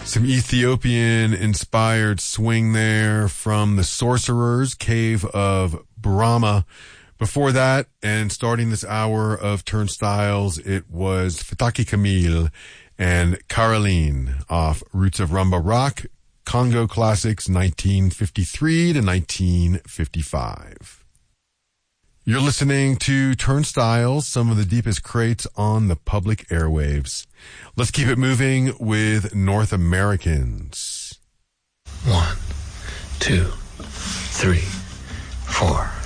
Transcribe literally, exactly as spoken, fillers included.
Some Ethiopian-inspired swing there from the Sorcerers, Cave of Brahma. Before that, and starting this hour of Turnstiles, it was Fataki Camille and Caroline off Roots of Rumba Rock, Congo Classics nineteen fifty-three to nineteen fifty-five. You're listening to Turnstiles, some of the deepest crates on the public airwaves. Let's keep it moving with North Americans. One, two, three, four.